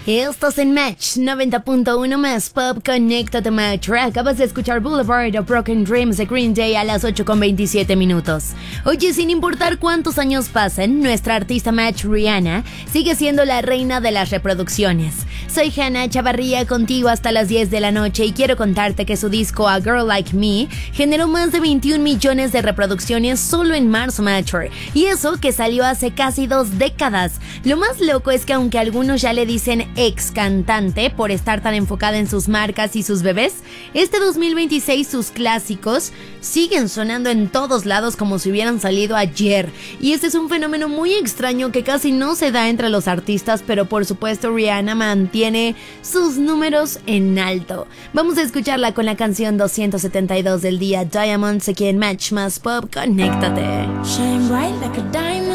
Estás en Match 90.1 más Pop, conéctate Match. Acabas de escuchar Boulevard of Broken Dreams de Green Day a las 8:27. Oye, sin importar cuántos años pasen, nuestra artista Match Rihanna sigue siendo la reina de las reproducciones. Soy Hannah Chavarría contigo hasta las 10 de la noche y quiero contarte que su disco A Girl Like Me generó más de 21 millones de reproducciones solo en marzo, Matcher. Y eso que salió hace casi 2 décadas. Lo más loco es que aunque algunos ya le dicen ex cantante por estar tan enfocada en sus marcas y sus bebés, este 2026 sus clásicos siguen sonando en todos lados como si hubieran salido ayer. Y este es un fenómeno muy extraño que casi no se da entre los artistas, pero por supuesto Rihanna mantiene sus números en alto. Vamos a escucharla con la canción 272 del día, Diamonds, aquí en Match más Pop, conéctate. Shine bright like a diamond.